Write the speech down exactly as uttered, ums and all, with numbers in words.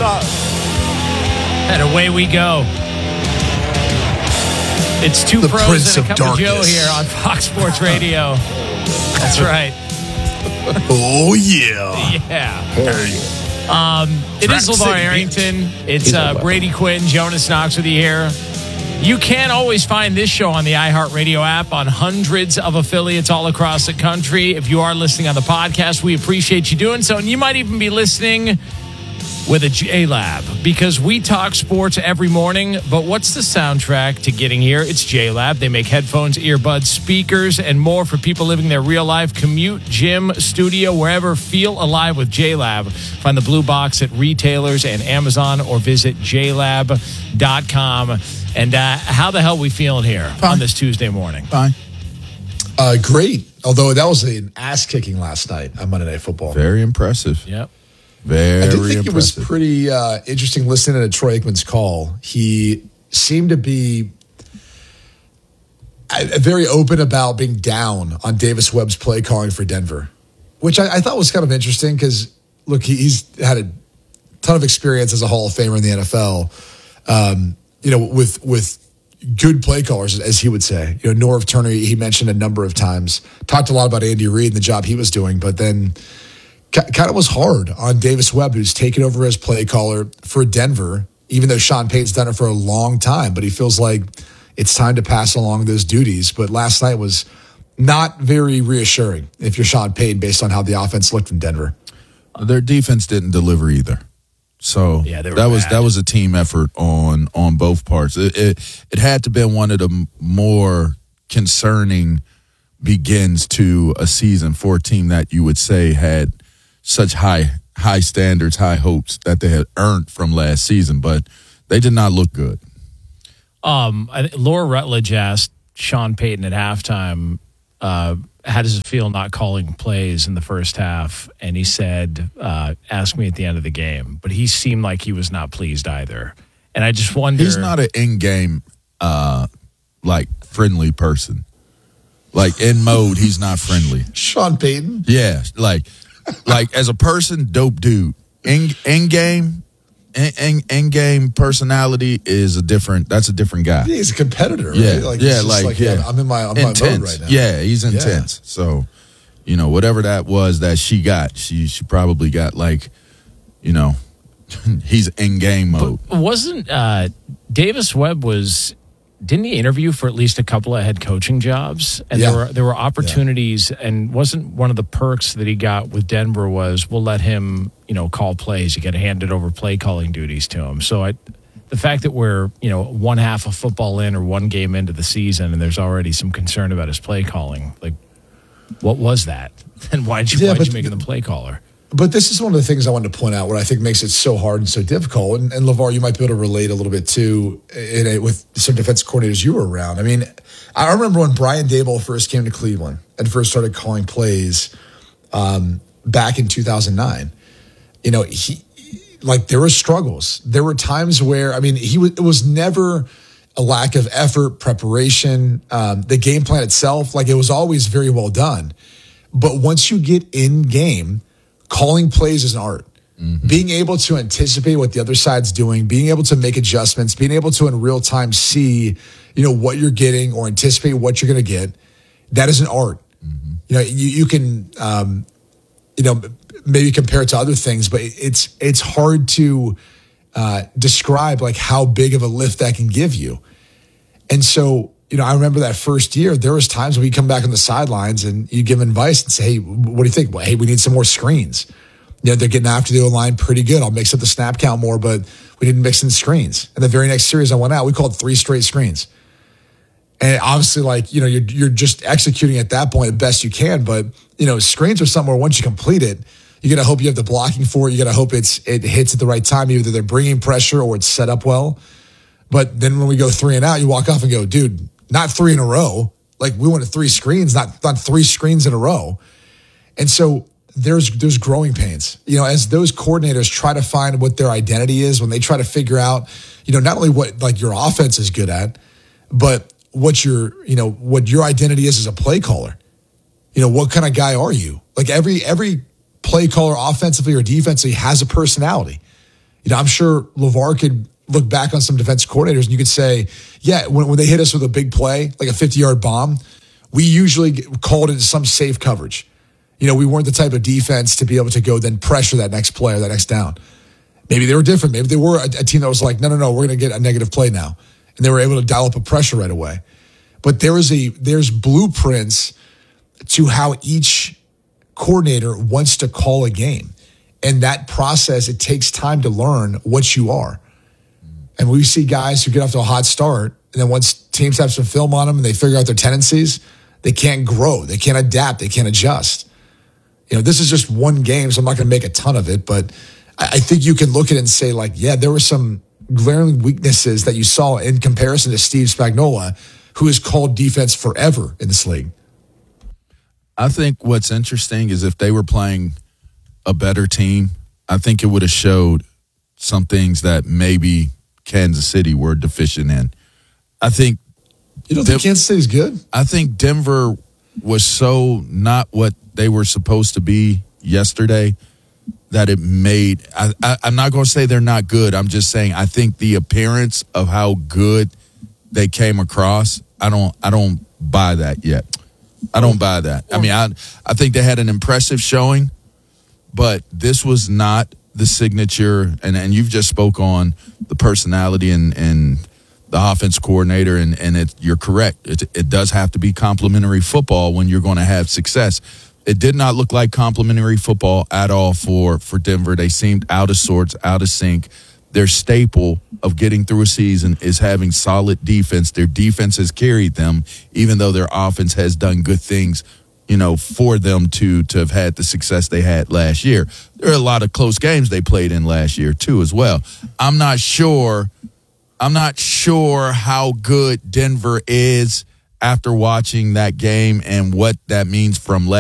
up. And away we go. It's two The pros Prince and a of cup of Joe Darkness. here on Fox Sports Radio. That's right. Oh, yeah. Yeah. Hey. Um, it Track is LeVar City, Arrington. It's He's a uh, weapon. Brady Quinn, Jonas Knox with you here. You can always find this show on the iHeartRadio app on hundreds of affiliates all across the country. If you are listening on the podcast, we appreciate you doing so. And you might even be listening with a J-Lab because we talk sports every morning. But what's the soundtrack to getting here? It's J-Lab. They make headphones, earbuds, speakers, and more for people living their real life, commute, gym, studio, wherever. Feel alive with J-Lab. Find the blue box at retailers and Amazon or visit j lab dot com. And uh, how the hell are we feeling here Fine. on this Tuesday morning? Fine. Uh, great. Although that was an ass kicking last night on Monday Night Football. Very impressive. Yep. Very I did think impressive. it was pretty uh, interesting listening to Troy Aikman's call. He seemed to be uh, very open about being down on Davis Webb's play calling for Denver, which I, I thought was kind of interesting because, look, he, he's had a ton of experience as a Hall of Famer in the N F L, um, you know, with with good play callers, as he would say. You know, Norv Turner, he mentioned a number of times, talked a lot about Andy Reid and the job he was doing, but then kind of was hard on Davis Webb, who's taken over as play caller for Denver, even though Sean Payton's done it for a long time. But he feels like it's time to pass along those duties. But last night was not very reassuring if you're Sean Payton based on how the offense looked in Denver. Their defense didn't deliver either. So Yeah, they were that was bad. that was a team effort on on both parts. It, it it had to been one of the more concerning begins to a season for a team that you would say had such high high standards, high hopes that they had earned from last season, but they did not look good. Um, I, Laura Rutledge asked Sean Payton at halftime, uh, how does it feel not calling plays in the first half? And he said, uh, ask me at the end of the game. But he seemed like he was not pleased either. And I just wonder. He's not an in-game, uh, like, friendly person. Like, in mode, he's not friendly. Sean Payton? Yeah, like, like as a person, dope dude. In in game, in, in, in game personality is a different. That's a different guy. Yeah, he's a competitor, right? Yeah, Like, yeah, he's just like, yeah. I'm in my, I'm in my intense. mode right now. Yeah, he's Yeah. intense. So, you know, whatever that was that she got, she she probably got like, you know, he's in game mode. But wasn't uh, Davis Webb was didn't he interview for at least a couple of head coaching jobs? And Yeah. there were there were opportunities, and wasn't one of the perks that he got with Denver was we'll let him, you know, call plays. You get handed over play calling duties to him. So I, the fact that we're, you know, one half of football in or one game into the season, and there's already some concern about his play calling, like what was that? And why'd you Yeah, why'd but- you make him the play caller? But this is one of the things I wanted to point out, what I think makes it so hard and so difficult. And, and LeVar, you might be able to relate a little bit too in a, with some defensive coordinators you were around. I mean, I remember when Brian Daboll first came to Cleveland and first started calling plays um, back in two thousand nine. You know, he like there were struggles. There were times where, I mean, he was, it was never a lack of effort, preparation, um, the game plan itself. Like it was always very well done. But once you get in game, calling plays is an art. Mm-hmm. Being able to anticipate what the other side's doing, being able to make adjustments, being able to in real time see, you know, what you're getting or anticipate what you're going to get, that is an art. Mm-hmm. You know, you, you can, um, you know, maybe compare it to other things, but it's it's hard to uh, describe like how big of a lift that can give you. And so, you know, I remember that first year, there was times when you come back on the sidelines and you give advice and say, hey, what do you think? Well, hey, we need some more screens. You know, they're getting after the O-line pretty good. I'll mix up the snap count more, but we didn't mix in screens. And the very next series I went out, we called three straight screens. And obviously, like, you know, you're, you're just executing at that point the best you can. But, you know, screens are something where once you complete it, you got to hope you have the blocking for it. You got to hope it's it hits at the right time. Either they're bringing pressure or it's set up well. But then when we go three and out, you walk off and go, dude, not three in a row. Like we wanted three screens, not not three screens in a row. And so there's there's growing pains. You know, as those coordinators try to find what their identity is, when they try to figure out, you know, not only what like your offense is good at, but what your, you know, what your identity is as a play caller. You know, what kind of guy are you? Like every every play caller offensively or defensively has a personality. You know, I'm sure LeVar could look back on some defense coordinators and you could say, yeah, when, when they hit us with a big play, like a fifty-yard bomb, we usually get called into some safe coverage. You know, we weren't the type of defense to be able to go then pressure that next play or that next down. Maybe they were different. Maybe they were a, a team that was like, no, no, no, we're going to get a negative play now. And they were able to dial up a pressure right away. But there is a there's blueprints to how each coordinator wants to call a game. And that process, it takes time to learn what you are. And we see guys who get off to a hot start, and then once teams have some film on them and they figure out their tendencies, they can't grow, they can't adapt, they can't adjust. You know, this is just one game, so I'm not going to make a ton of it, but I think you can look at it and say, like, yeah, there were some glaring weaknesses that you saw in comparison to Steve Spagnuolo, who has called defense forever in this league. I think what's interesting is if they were playing a better team, I think it would have showed some things that maybe Kansas City were deficient in. I think You don't think Den- Kansas City's good? I think Denver was so not what they were supposed to be yesterday that it made I, I, I'm not going to say they're not good. I'm just saying I think the appearance of how good they came across, I don't I don't buy that yet. I don't buy that. I mean, I I think they had an impressive showing, but this was not the signature, and, and you've just spoke on the personality and, and the offense coordinator, and, and it, you're correct. It, it does have to be complementary football when you're going to have success. It did not look like complementary football at all for, for Denver. They seemed out of sorts, out of sync. Their staple of getting through a season is having solid defense. Their defense has carried them, even though their offense has done good things, you know, for them to to have had the success they had last year. There are a lot of close games they played in last year, too, as well. I'm not sure, I'm not sure how good Denver is after watching that game and what that means from last